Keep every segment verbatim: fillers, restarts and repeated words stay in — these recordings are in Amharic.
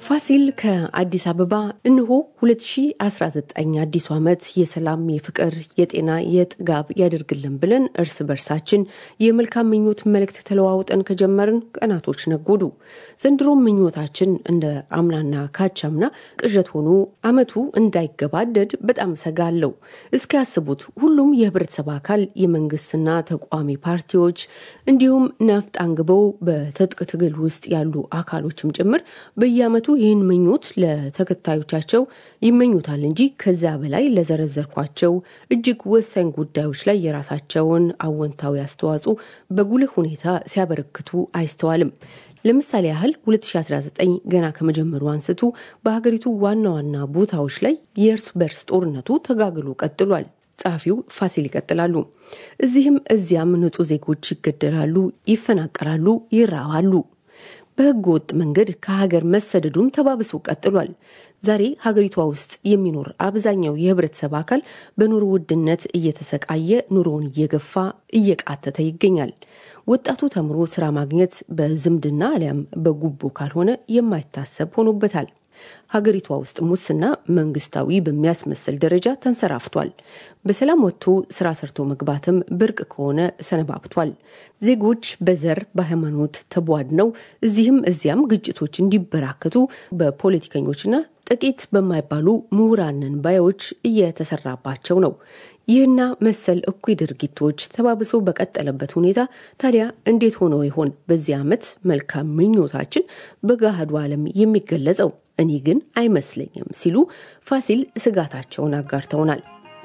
ፋሲል ከአዲስ አበባ እንሆ ሁለት ሺህ አስራ ዘጠኝ አዲሱ ዓመት የሰላም የፍቅር የጤና የጥጋብ ያደርግልን ብለን እርስ በርሳችን የመልካም ምኞት መልእክት ተለዋውጠን ከጀመርን ቀናቶች ነጎዱ። ዘንድሮ ምኞታችን እንደ አምናና ካቻምና ቅዠት ሆኖ ዓመቱ እንዳይገባደድ በጣም ሰጋለው። እስኪ ያስቡት ሁሉም የህብረተሰብ አካል የመንግስትና ተቋሚ ፓርቲዎች እንዲሁም ነፍጥ አንግበው በትጥቅ ትግል ውስጥ ያሉ አካሎችም ጭምር በየዓመቱ ይህን ምኞት ለተከታዮቻቸው ይመኙታል እንጂ ከዛ በላይ ለዘረዘርኳቸው እጅግ ወሳኝ ጉዳዮች ላይ የራሳቸውን አወንታዊ አስተዋጽኦ በጉልህ ሁኔታ ሲያበረክቱ አይስተዋልም። ለምሳሌ ያህል ሁለት ሺህ አስራ ዘጠኝ ገና ከመጀመሩ አንስቶ በሀገሪቱ ዋና ዋና ቦታዎች ላይ የእርስ በርስ ጦርነቱ ተጋግሎ ቀጥሏል። ጻፊው ፋሲል ይቀጥላሉ። እዚህም እዚያም ንጹህ ዜጎች ይገደላሉ፣ ይፈናቀላሉ፣ ይራባሉ። በህገ ወጥ መንገድ ከሀገር መሰደዱም ተባብሶ ቀጥሏል። ዛሬ ሀገሪቷ ውስጥ የሚኖር አብዛኛው የህብረተሰብ አካል በኑሮ ውድነት እየተሰቃየ ኑሮውን እየገፋ እየቃተተ ይገኛል። ወጣቱ ተምሮ ስራ ማግኘት በዝምድና አሊያም በጉቦ ካልሆነ የማይታሰብ ሆኖበታል። ሀገሪቷ ውስጥ ሙስና መንግስታዊ በሚያስመስል ደረጃ ተንሰራፍቷል። በሰላም ወጥቶ ስራ ሰርቶ መግባትም ብርቅ ከሆነ ሰነባብቷል። ዜጎች በዘር በሃይማኖት ተቧድነው እዚህም እዚያም ግጭቶች እንዲበራከቱ በፖለቲከኞችና ጥቂት በማይባሉ ምሁራንን ባዮች እየተሰራባቸው ነው። ይህና መሰል እኩይ ድርጊቶች ተባብሶ በቀጠለበት ሁኔታ ታዲያ እንዴት ሆኖ ይሆን በዚህ ዓመት መልካም ምኞታችን በጋሃዱ ዓለም የሚገለጸው? እኔ ግን አይመስለኝም ሲሉ ፋሲል ስጋታቸውን አጋርተውናል።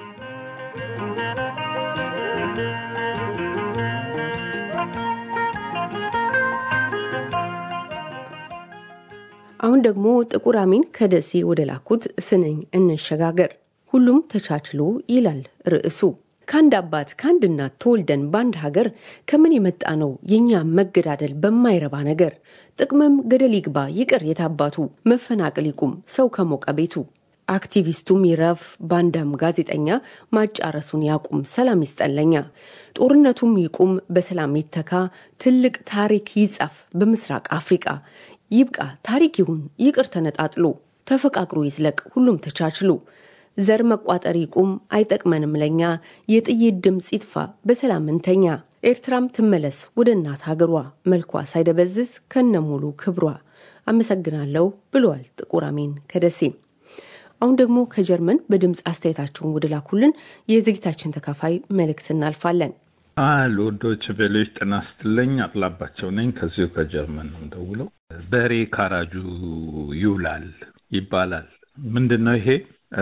አሁን ደግሞ ጥቁር አሚን ከደሴ ወደ ላኩት ስንኝ እንሸጋገር። ሁሉም ተቻችሎ ይላል ርዕሱ። ከአንድ አባት ከአንድ እናት ተወልደን በአንድ ሀገር ከምን የመጣ ነው የኛ መገዳደል በማይረባ ነገር? ጥቅምም ገደል ይግባ ይቅር የታባቱ፣ መፈናቀል ይቁም ሰው ከሞቀ ቤቱ። አክቲቪስቱም ይረፍ ባንዳም ጋዜጠኛ፣ ማጫረሱን ያቁም ሰላም ይስጠለኛ። ጦርነቱም ይቁም በሰላም ይተካ፣ ትልቅ ታሪክ ይጻፍ በምስራቅ አፍሪካ። ይብቃ ታሪክ ይሁን ይቅር ተነጣጥሎ፣ ተፈቃቅሮ ይዝለቅ ሁሉም ተቻችሎ። ዘር መቋጠር ይቁም አይጠቅመንም ለኛ፣ የጥይት ድምጽ ይጥፋ በሰላም እንተኛ። ኤርትራም ትመለስ ወደ እናት ሀገሯ፣ መልኳ ሳይደበዝዝ ከነሙሉ ክብሯ። አመሰግናለሁ ብሏል ጥቁር አሚን ከደሴ። አሁን ደግሞ ከጀርመን በድምጽ አስተያየታቸውን ወደ ላኩልን የዝግታችን ተካፋይ መልእክት እናልፋለን። አሎ ዶች ቬሎች ተናስተለኝ አጥላባቸው ነኝ ከዚሁ ከጀርመን ነው ደውለው። በሬ ካራጁ ይውላል ይባላል። ምንድነው ይሄ?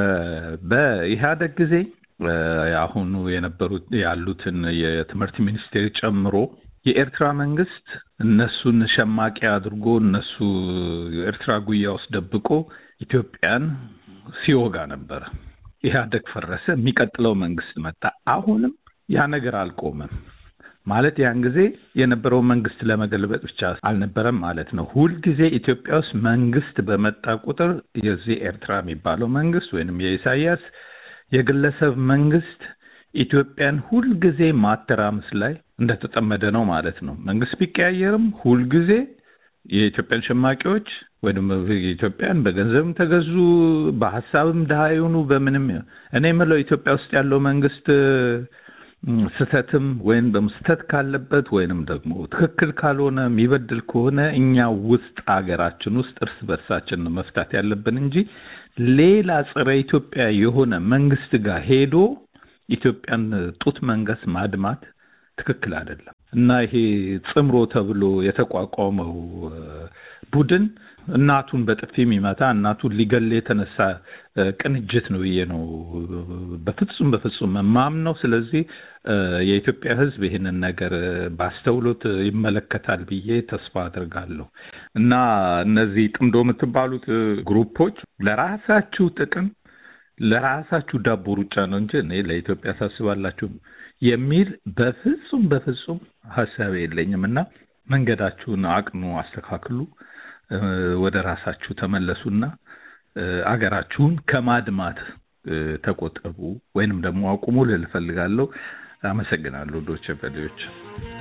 በኢህአደግ ጊዜ አሁን የነበሩት ያሉትን የትምህርት ሚኒስቴር ጨምሮ የኤርትራ መንግስት እነሱን ሸማቂ አድርጎ እነሱ የኤርትራ ጉያ ውስጥ ደብቆ ኢትዮጵያን ሲወጋ ነበር። ኢህአደግ ፈረሰ፣ የሚቀጥለው መንግስት መጣ። አሁንም ያ ነገር አልቆመም ማለት ያን ጊዜ የነበረው መንግስት ለመገልበጥ ብቻ አልነበረም ማለት ነው። ሁሉ ጊዜ ኢትዮጵያ ውስጥ መንግስት በመጣ ቁጥር የዚህ ኤርትራ የሚባለው መንግስት ወይንም የኢሳያስ የግለሰብ መንግስት ኢትዮጵያን ሁሉ ጊዜ ማተራመስ ላይ እንደተጠመደ ነው ማለት ነው። መንግስት ቢቀያየርም ሁሉ ጊዜ የኢትዮጵያን ሸማቂዎች ወይንም ኢትዮጵያን በገንዘብም ተገዙ በሐሳብም ደሃዩኑ በምንም እኔ የምለው ኢትዮጵያ ውስጥ ያለው መንግስት ስተትም ወይን በመስተት ካለበት ወይንም ደግሞ ትክክል ካልሆነ የሚበድል ከሆነ እኛ ውስጥ አገራችን ውስጥ እርስ በርሳችን መፍታት ያለብን እንጂ ሌላ ጸረ ኢትዮጵያ የሆነ መንግስት ጋር ሄዶ ኢትዮጵያን ጡት መንገስ ማድማት ትክክል አይደለም። እና ይሄ ጽምሮ ተብሎ የተቋቋመው ቡድን እናቱን በጥፊ የሚመታ እናቱን ሊገል የተነሳ ቅንጅት ነው ነው በፍጹም በፍጹም ማምነው። ስለዚህ የኢትዮጵያ ህዝብ ይሄንን ነገር ባስተውሎት ይመለከታል ብዬ ተስፋ አደርጋለሁ። እና እነዚህ ጥምዶ የምትባሉት ግሩፖች ለራሳችሁ ጥቅም ለራሳችሁ ዳቦ ሩጫ ነው እንጂ እኔ ለኢትዮጵያ ሳስባላችሁ የሚል በፍጹም በፍጹም ሐሳብ የለኝምና መንገዳችሁን አቅኑ፣ አስተካክሉ፣ ወደ ራሳችሁ ተመለሱና አገራችሁን ከማድማት ተቆጠቡ ወይንም ደግሞ አቁሙ ልል ፈልጋለሁ። አመሰግናለሁ ዶቼ ቬለዎች።